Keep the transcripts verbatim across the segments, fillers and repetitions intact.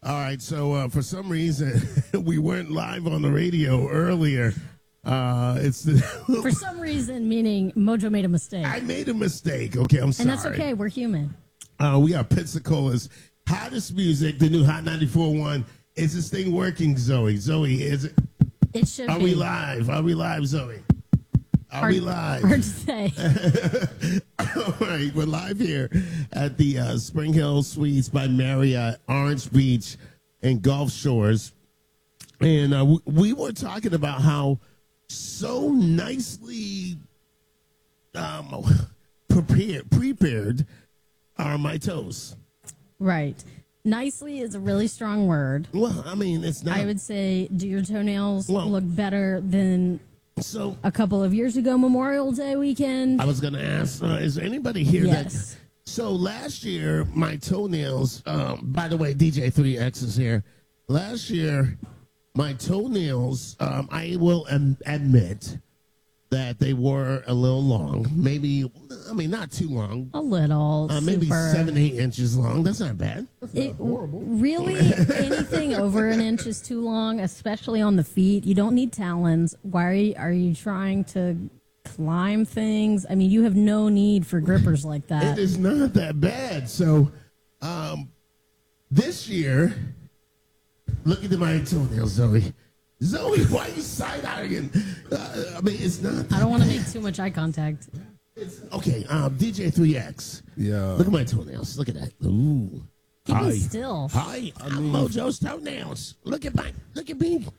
All right, so uh, for some reason, we weren't live on the radio earlier. Uh, it's the For some reason, meaning Mojo made a mistake. I made a mistake. Okay, I'm sorry. And that's okay. We're human. Uh, we are Pensacola's hottest music, the new Hot ninety-four point one. Is this thing working, Zoe? Zoe, is it? It should Are be. we live? Are we live, Zoe? Are hard, we live? Hard to say. All right, we're live here at the uh, Spring Hill Suites by Marriott, Orange Beach, and Gulf Shores. And uh, we, we were talking about how so nicely um, prepared, prepared are my toes. Right. Nicely is a really strong word. Well, I mean, it's not. I would say, do your toenails Well, look better than so. a couple of years ago, Memorial Day weekend? I was going to ask, uh, is there anybody here Yes. that... So last year, my toenails, um, by the way, D J three X is here. Last year, my toenails, um, I will am- admit that they were a little long. Maybe, I mean, not too long. A little. Uh, maybe super. seven, eight inches long. That's not bad. It, really, anything over an inch is too long, especially on the feet. You don't need talons. Why are you, are you trying to climb things? I mean, you have no need for grippers like It that. is not that bad. So, um, this year, look at my toenails, Zoe. Zoe, why are you side-eyeing? Uh, I mean, it's not. I don't want to make too much eye contact. It's, okay, um, D J three X. Yeah. Look at my toenails. Look at that. Ooh. Keep Hi. me still. Hi, I'm Mojo's toenails. Look at my, look at me.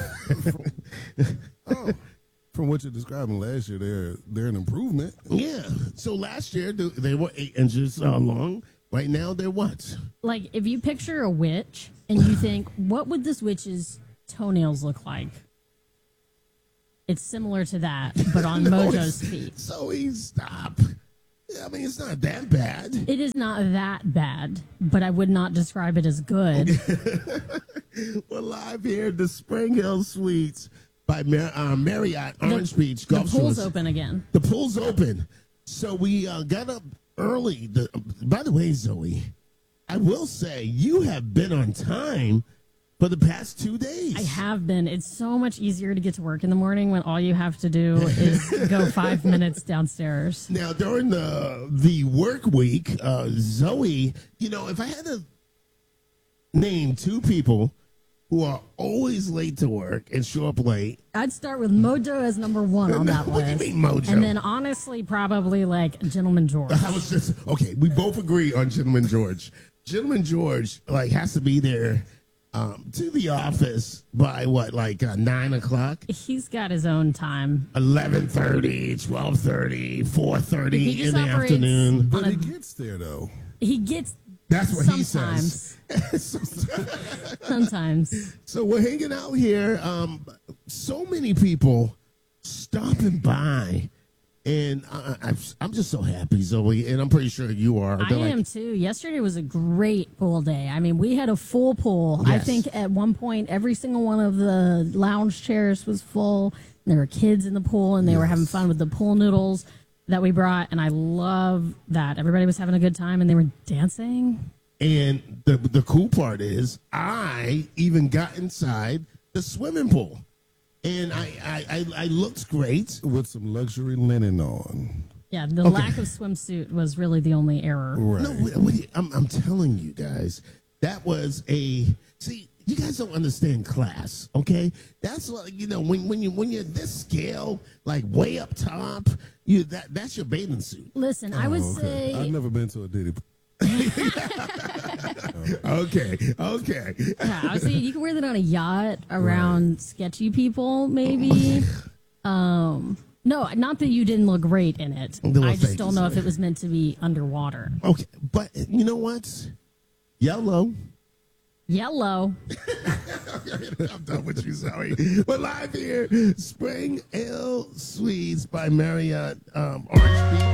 Oh, from what you're describing last year, they're they're an improvement. Yeah. So last year th- they were eight inches uh, long. Right now they're what? Like, if you picture a witch and you think, what would this witch's toenails look like? It's similar to that, but on No, Mojo's it's- feet. Zoe, stop. I mean, it's not that bad. It is not that bad, but I would not describe it as good. We're live here at the Spring Hill Suites by Mar- uh, Marriott, Orange Beach, The Gulf pool's Shores. open again. The pool's open. So we uh, got up early. The, by the way, Zoe, I will say you have been on time for the past two days. I have been. It's so much easier to get to work in the morning when all you have to do is go five minutes downstairs. Now, during the the work week, uh, Zoe, you know, if I had to name two people who are always late to work and show up late. I'd start with Mojo as number one on that What do you list. mean, Mojo? And then honestly, probably like Gentleman George. I was just, okay, we both agree on Gentleman George. Gentleman George, like, has to be there um, to the office by, what, like uh, nine o'clock? He's got his own time. eleven thirty, twelve thirty, four He thirty just in the operates- afternoon. But On he a- gets there though. He gets That's what sometimes. he says. Sometimes. So we're hanging out here. Um, so many people stopping by. And I, I, I'm just so happy, Zoe, and I'm pretty sure you are. I They're like, am too. Yesterday was a great pool day. I mean, we had a full pool. I Yes. think at one point, every single one of the lounge chairs was full. There were kids in the pool, and they were having fun with the pool noodles that we brought. And I love that. Everybody was having a good time, and they were dancing. And the the cool part is, I even got inside the swimming pool, and I I, I, I looked great. With some luxury linen on. Yeah, the Okay. lack of swimsuit was really the only error. Right. No, what, what, I'm I'm telling you guys, that was a see. You guys don't understand class, okay? That's like, you know, when when you when you're this scale, like way up top, you that that's your bathing suit. Listen, I would Oh, okay. say I've never been to a Diddy. Okay, okay. yeah, I would say you can wear that on a yacht around sketchy people, maybe. Um, no, not that you didn't look great in it. Well, I thank just you, don't know if sorry. it was meant to be underwater. Okay, but you know what? Yellow. Yellow. I'm done with you, sorry. We're live here, Spring Hill Suites by Marriott, um, Orange Beach.